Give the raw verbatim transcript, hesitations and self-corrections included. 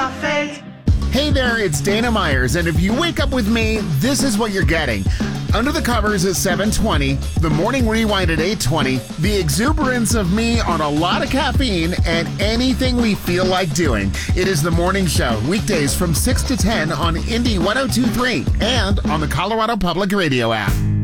my face. Hey there, it's Dana Myers, and if you wake up with me, this is what you're getting. Under the Covers at seven twenty, the Morning Rewind at eight twenty, the exuberance of me on a lot of caffeine, and anything we feel like doing. It is the morning show, weekdays from six to ten on Indy one oh two point three and on the Colorado Public Radio app.